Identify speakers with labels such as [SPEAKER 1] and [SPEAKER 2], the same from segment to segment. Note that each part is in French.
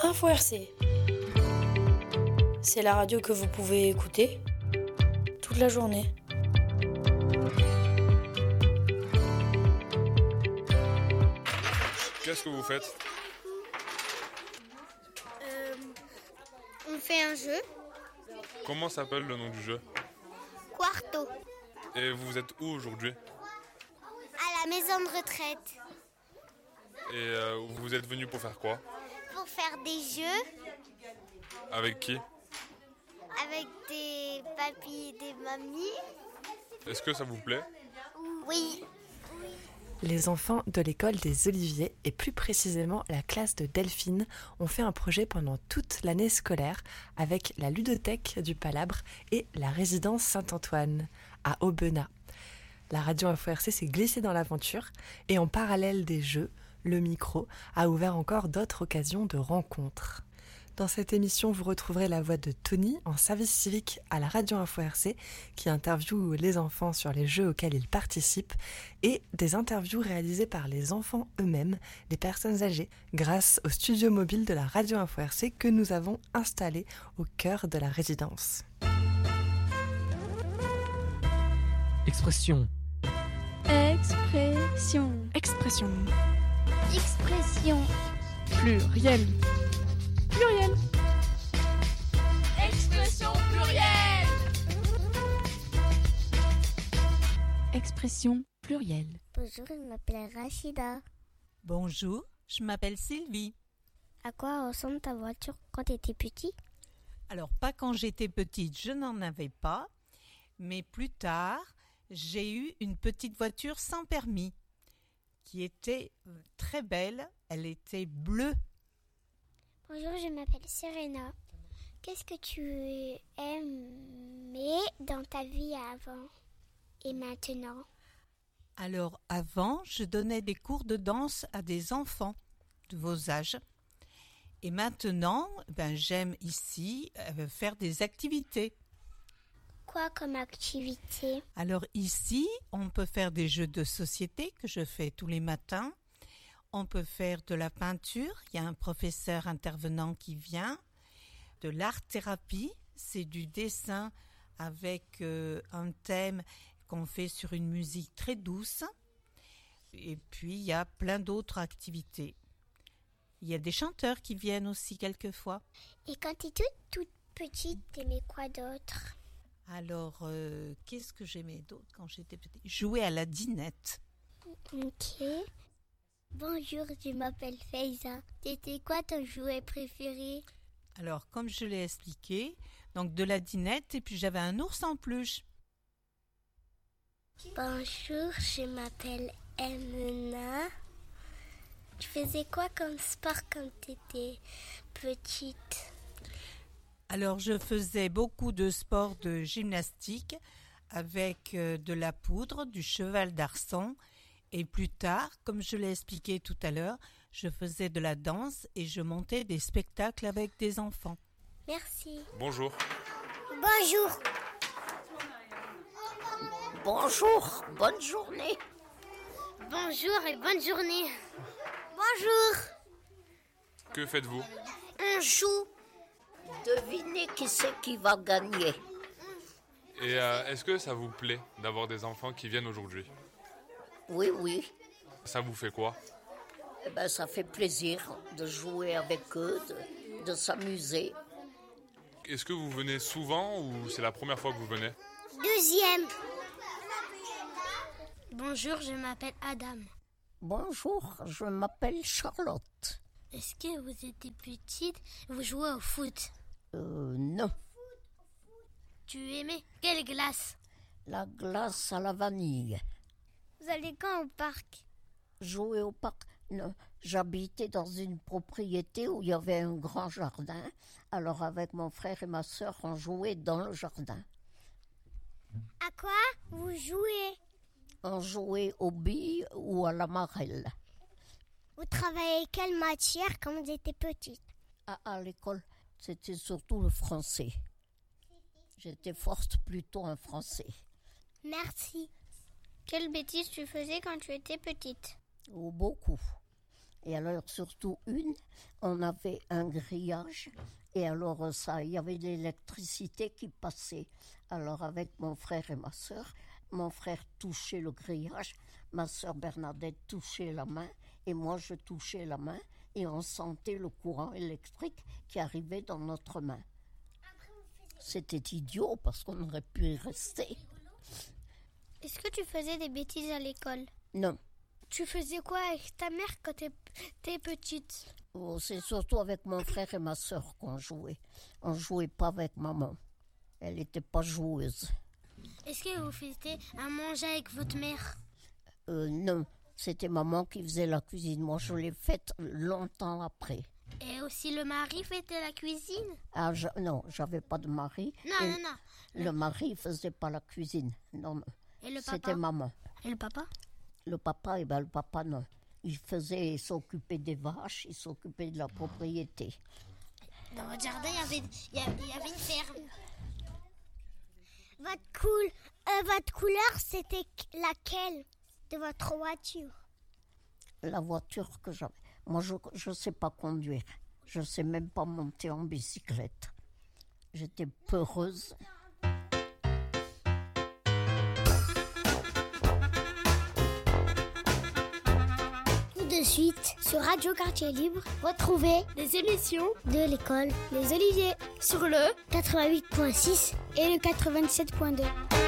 [SPEAKER 1] Info RC. C'est la radio que vous pouvez écouter toute la journée.
[SPEAKER 2] Qu'est-ce que vous faites ?
[SPEAKER 3] On fait un jeu.
[SPEAKER 2] Comment s'appelle le nom du jeu ?
[SPEAKER 3] Quarto.
[SPEAKER 2] Et vous êtes où aujourd'hui ?
[SPEAKER 3] À la maison de retraite.
[SPEAKER 2] Et vous êtes venu pour faire quoi ?
[SPEAKER 3] Pour faire des jeux
[SPEAKER 2] Avec qui ?
[SPEAKER 3] avec des papis et des mamies.
[SPEAKER 2] Est-ce que ça vous plaît ?
[SPEAKER 3] Oui.
[SPEAKER 4] Les enfants de l'école des Oliviers, et plus précisément la classe de Delphine, ont fait un projet pendant toute l'année scolaire avec la ludothèque du Palabre et la résidence Saint-Antoine à Aubenas. La radio Info RC s'est glissée dans l'aventure et en parallèle des jeux, le micro a ouvert encore d'autres occasions de rencontres. Dans cette émission, vous retrouverez la voix de Tony en service civique à la radio Info RC qui interviewe les enfants sur les jeux auxquels ils participent et des interviews réalisées par les enfants eux-mêmes, les personnes âgées, grâce au studio mobile de la radio Info RC que nous avons installé au cœur de la résidence.
[SPEAKER 5] Expression.
[SPEAKER 6] Expression.
[SPEAKER 5] Expression.
[SPEAKER 3] Expression.
[SPEAKER 5] Pluriel.
[SPEAKER 6] Pluriel.
[SPEAKER 7] Expression plurielle.
[SPEAKER 5] Expression plurielle.
[SPEAKER 3] Bonjour, je m'appelle Rachida.
[SPEAKER 8] Bonjour, je m'appelle Sylvie.
[SPEAKER 3] À quoi ressemble ta voiture quand tu étais petit ?
[SPEAKER 8] Alors, pas quand j'étais petite, je n'en avais pas, mais plus tard, j'ai eu une petite voiture sans permis qui était très belle, elle était bleue.
[SPEAKER 3] Bonjour, je m'appelle Serena. Qu'est-ce que tu aimais dans ta vie avant et maintenant ?
[SPEAKER 8] Alors, avant, je donnais des cours de danse à des enfants de vos âges. Et maintenant, j'aime ici faire des activités.
[SPEAKER 3] Quoi comme activité ?
[SPEAKER 8] Alors ici, on peut faire des jeux de société que je fais tous les matins. On peut faire de la peinture, il y a un professeur intervenant qui vient. De l'art-thérapie, c'est du dessin avec un thème qu'on fait sur une musique très douce. Et puis, il y a plein d'autres activités. Il y a des chanteurs qui viennent aussi quelquefois.
[SPEAKER 3] Et quand tu étais toute petite, t'aimais quoi d'autre ?
[SPEAKER 8] Alors, qu'est-ce que j'aimais d'autre quand j'étais petite ? Jouer à la dinette.
[SPEAKER 3] Ok. Bonjour, je m'appelle Faiza. C'était quoi ton jouet préféré ?
[SPEAKER 8] Alors, comme je l'ai expliqué, donc de la dinette et puis j'avais un ours en peluche.
[SPEAKER 3] Bonjour, je m'appelle Emena. Tu faisais quoi comme sport quand tu étais petite ?
[SPEAKER 8] Alors, je faisais beaucoup de sports de gymnastique avec de la poudre, du cheval d'arçon. Et plus tard, comme je l'ai expliqué tout à l'heure, je faisais de la danse et je montais des spectacles avec des enfants.
[SPEAKER 3] Merci.
[SPEAKER 2] Bonjour.
[SPEAKER 3] Bonjour.
[SPEAKER 7] Bonjour, bonne journée.
[SPEAKER 3] Bonjour et bonne journée. Bonjour.
[SPEAKER 2] Que faites-vous ?
[SPEAKER 3] On joue.
[SPEAKER 7] Devinez qui c'est qui va gagner.
[SPEAKER 2] Et est-ce que ça vous plaît d'avoir des enfants qui viennent aujourd'hui ?
[SPEAKER 7] Oui.
[SPEAKER 2] Ça vous fait quoi ?
[SPEAKER 7] Ça fait plaisir de jouer avec eux, de s'amuser.
[SPEAKER 2] Est-ce que vous venez souvent ou c'est la première fois que vous venez ?
[SPEAKER 3] Deuxième. Bonjour, je m'appelle Adam.
[SPEAKER 7] Bonjour, je m'appelle Charlotte.
[SPEAKER 3] Est-ce que vous étiez petite, vous jouez au foot ?
[SPEAKER 7] Non.
[SPEAKER 3] Tu aimais quelle glace ?
[SPEAKER 7] La glace à la vanille.
[SPEAKER 3] Vous allez quand au parc ?
[SPEAKER 7] Jouer au parc ? Non. J'habitais dans une propriété où il y avait un grand jardin. Alors avec mon frère et ma sœur, on jouait dans le jardin.
[SPEAKER 3] À quoi vous jouez ?
[SPEAKER 7] On jouait aux billes ou à la marelle.
[SPEAKER 3] Vous travaillez quelle matière quand vous étiez petite ?
[SPEAKER 7] À l'école, c'était surtout le français. J'étais forte plutôt en français.
[SPEAKER 3] Merci. Quelle bêtise tu faisais quand tu étais petite ?
[SPEAKER 7] Oh, beaucoup. Et alors, surtout on avait un grillage. Et alors, il y avait de l'électricité qui passait. Alors, avec mon frère et ma sœur, mon frère touchait le grillage, ma sœur Bernadette touchait la main, et moi, je touchais la main, et on sentait le courant électrique qui arrivait dans notre main. C'était idiot, parce qu'on aurait pu y rester.
[SPEAKER 3] Est-ce que tu faisais des bêtises à l'école?
[SPEAKER 7] Non.
[SPEAKER 3] Tu faisais quoi avec ta mère quand t'es petite?
[SPEAKER 7] Oh, c'est surtout avec mon frère et ma sœur qu'on jouait. On jouait pas avec maman. Elle n'était pas joueuse.
[SPEAKER 3] Est-ce que vous faisiez à manger avec votre mère?
[SPEAKER 7] Non, c'était maman qui faisait la cuisine. Moi, je l'ai faite longtemps après.
[SPEAKER 3] Et aussi le mari faisait la cuisine?
[SPEAKER 7] Ah, non, j'avais pas de mari.
[SPEAKER 3] Non.
[SPEAKER 7] Le mari faisait pas la cuisine. Non.
[SPEAKER 3] Et le papa?
[SPEAKER 7] C'était maman.
[SPEAKER 3] Et le papa?
[SPEAKER 7] Le papa, non. Il s'occupait des vaches, il s'occupait de la propriété.
[SPEAKER 3] Dans votre jardin, il y avait une ferme. Votre couleur, c'était laquelle de votre voiture?
[SPEAKER 7] La voiture que j'avais. Moi, je ne sais pas conduire. Je ne sais même pas monter en bicyclette. J'étais peureuse.
[SPEAKER 3] De suite, sur Radio Quartier Libre, retrouvez les émissions de l'école Les Oliviers sur le 88.6 et le 87.2.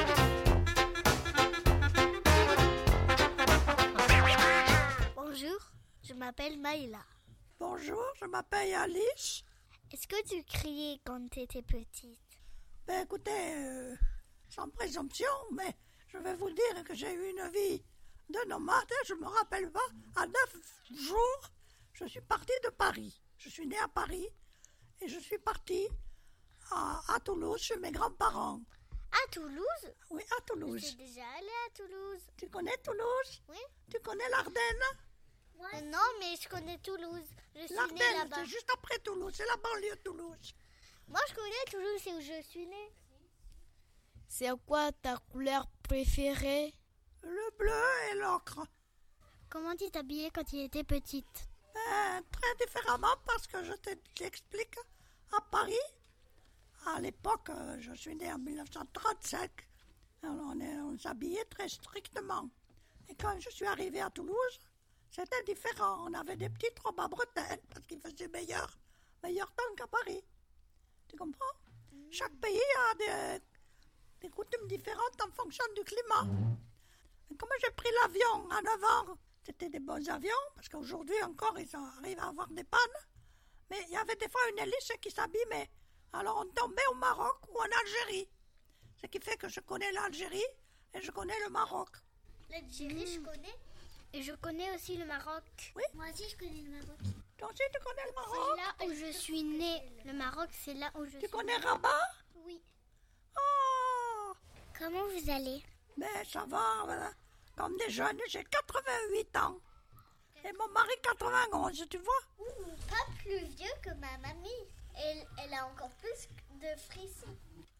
[SPEAKER 3] Bonjour, je m'appelle Maïla.
[SPEAKER 9] Bonjour, je m'appelle Alice.
[SPEAKER 3] Est-ce que tu criais quand tu étais petite?
[SPEAKER 9] Ben écoutez, sans présomption, mais je vais vous dire que j'ai eu une vie de nomade. Je me rappelle pas, à 9 jours, je suis partie de Paris. Je suis née à Paris et je suis partie à Toulouse chez mes grands-parents.
[SPEAKER 3] À Toulouse?
[SPEAKER 9] Oui, à Toulouse.
[SPEAKER 3] Je suis déjà allée à Toulouse.
[SPEAKER 9] Tu connais Toulouse?
[SPEAKER 3] Oui.
[SPEAKER 9] Tu connais l'Ardenne?
[SPEAKER 3] Non, mais je connais Toulouse. Je suis née
[SPEAKER 9] L'Ardenne,
[SPEAKER 3] là-bas.
[SPEAKER 9] c'est juste après Toulouse, c'est la banlieue de Toulouse.
[SPEAKER 3] Moi, je connais Toulouse, c'est où je suis née.
[SPEAKER 1] C'est quoi ta couleur préférée?
[SPEAKER 9] Le bleu et l'ocre.
[SPEAKER 3] Comment tu t'habillais quand tu étais petite?
[SPEAKER 9] Très différemment parce que je t'explique, à Paris, à l'époque, je suis née en 1935, alors on s'habillait très strictement. Et quand je suis arrivée à Toulouse, c'était différent. On avait des petites robes à bretelles parce qu'il faisait meilleur temps qu'à Paris. Tu comprends? Chaque pays a des coutumes différentes en fonction du climat. Et comme j'ai pris l'avion à 9 ans, c'était des bons avions, parce qu'aujourd'hui encore, ils arrivent à avoir des pannes. Mais il y avait des fois une hélice qui s'abîmait. Alors on tombait au Maroc ou en Algérie. Ce qui fait que je connais l'Algérie et je connais le Maroc.
[SPEAKER 3] L'Algérie, je connais. Et je connais aussi le Maroc.
[SPEAKER 9] Oui.
[SPEAKER 3] Moi aussi, je connais le Maroc.
[SPEAKER 9] Toi aussi, tu connais le Maroc?
[SPEAKER 3] C'est là où je suis née. Le Maroc, c'est là où je suis
[SPEAKER 9] Tu connais
[SPEAKER 3] née.
[SPEAKER 9] Rabat?
[SPEAKER 3] Oui.
[SPEAKER 9] Oh!
[SPEAKER 3] Comment vous allez?
[SPEAKER 9] Mais ça va, comme des jeunes, j'ai 88 ans. Et mon mari 91, tu vois?
[SPEAKER 3] Pas plus vieux que ma mamie. Elle a encore plus de frissons.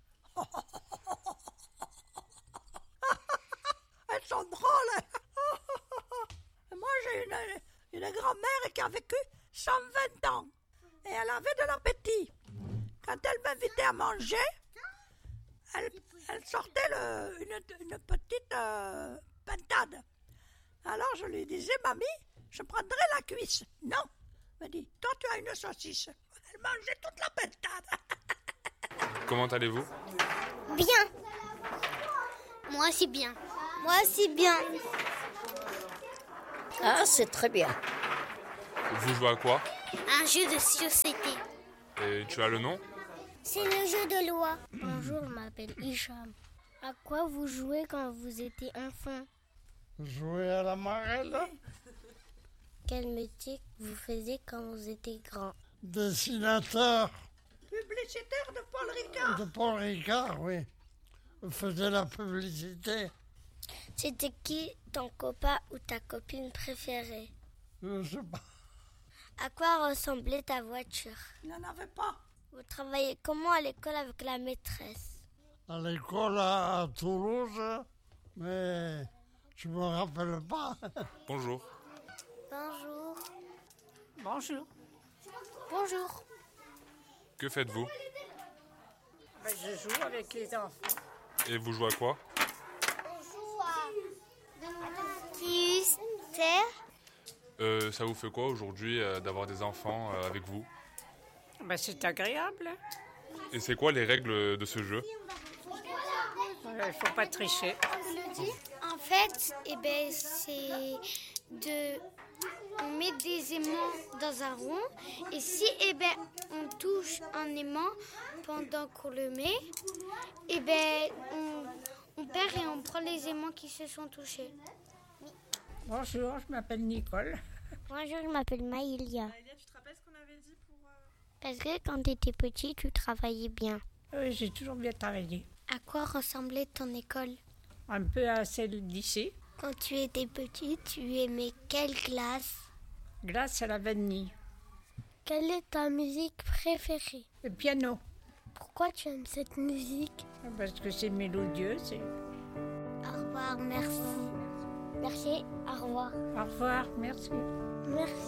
[SPEAKER 9] Elles sont drôles. Moi, j'ai une grand-mère qui a vécu 120 ans. Et elle avait de l'appétit. Quand elle m'invitait à manger, elle sortait une petite pintade. Alors je lui disais, mamie, je prendrai la cuisse. Non. Elle me dit, toi tu as une saucisse. Elle mangeait toute la pintade.
[SPEAKER 2] Comment allez-vous?
[SPEAKER 3] Bien. Moi aussi bien. Moi aussi bien.
[SPEAKER 7] Ah, c'est très bien.
[SPEAKER 2] Vous jouez à quoi?
[SPEAKER 3] Un jeu de société.
[SPEAKER 2] Et tu as le nom?
[SPEAKER 3] C'est le jeu de loi. Bonjour, je m'appelle Hicham. À quoi vous jouez quand vous étiez enfant?
[SPEAKER 10] Jouer à la marelle?
[SPEAKER 3] Quel métier vous faisiez quand vous étiez grand?
[SPEAKER 10] Dessinateur.
[SPEAKER 9] Publicitaire de Paul Ricard.
[SPEAKER 10] De Paul Ricard, oui. On faisait la publicité.
[SPEAKER 3] C'était qui ton copain ou ta copine préférée?
[SPEAKER 10] Je sais pas.
[SPEAKER 3] À quoi ressemblait ta voiture?
[SPEAKER 9] Il n'en avait pas.
[SPEAKER 3] Vous travaillez comment à l'école avec la maîtresse?
[SPEAKER 10] À l'école à Toulouse, mais je me rappelle pas.
[SPEAKER 2] Bonjour.
[SPEAKER 3] Bonjour.
[SPEAKER 9] Bonjour.
[SPEAKER 1] Bonjour.
[SPEAKER 2] Que faites-vous?
[SPEAKER 9] Je joue avec les enfants.
[SPEAKER 2] Et vous jouez à quoi?
[SPEAKER 3] On joue à Kister.
[SPEAKER 2] Ça vous fait quoi aujourd'hui d'avoir des enfants avec vous?
[SPEAKER 9] C'est agréable.
[SPEAKER 2] Et c'est quoi les règles de ce jeu?
[SPEAKER 9] Il ne faut pas tricher.
[SPEAKER 3] En fait, c'est de... On met des aimants dans un rond et si on touche un aimant pendant qu'on le met, on perd et on prend les aimants qui se sont touchés.
[SPEAKER 9] Bonjour, je m'appelle Nicole.
[SPEAKER 3] Bonjour, je m'appelle Maïlia.
[SPEAKER 6] Maïlia, tu te rappelles ce qu'on avait dit pour...
[SPEAKER 3] Parce que quand tu étais petit, tu travaillais bien.
[SPEAKER 9] Oui, j'ai toujours bien travaillé.
[SPEAKER 3] À quoi ressemblait ton école?
[SPEAKER 9] Un peu à celle d'ici.
[SPEAKER 3] Quand tu étais petit, tu aimais quelle classe?
[SPEAKER 9] Glace à la vanille.
[SPEAKER 3] Quelle est ta musique préférée?
[SPEAKER 9] Le piano.
[SPEAKER 3] Pourquoi tu aimes cette musique?
[SPEAKER 9] Parce que c'est mélodieux.
[SPEAKER 3] Au revoir, merci. Merci, au revoir.
[SPEAKER 9] Au revoir, merci.
[SPEAKER 3] Merci.